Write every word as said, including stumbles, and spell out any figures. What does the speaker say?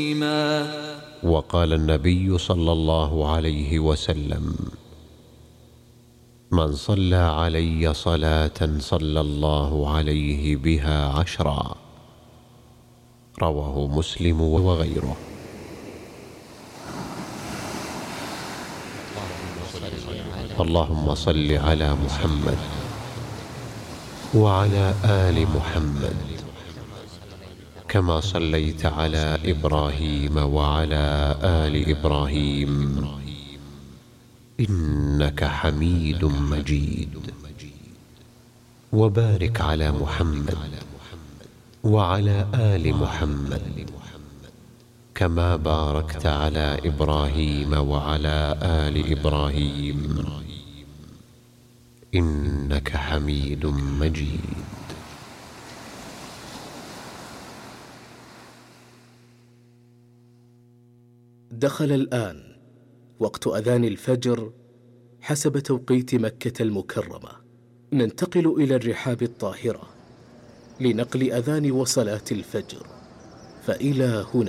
وقال النبي صلى الله عليه وسلم: من صلى علي صلاة صلى الله عليه بها عشرا. رواه مسلم وغيره. اللهم صل على محمد وعلى آل محمد كما صليت على إبراهيم وعلى آل إبراهيم إنك حميد مجيد. وبارك على محمد وعلى آل محمد كما باركت على إبراهيم وعلى آل إبراهيم إنك حميد مجيد. دخل الآن وقت أذان الفجر حسب توقيت مكة المكرمة. ننتقل إلى الرحاب الطاهرة لنقل أذان وصلاة الفجر، فإلى هنا.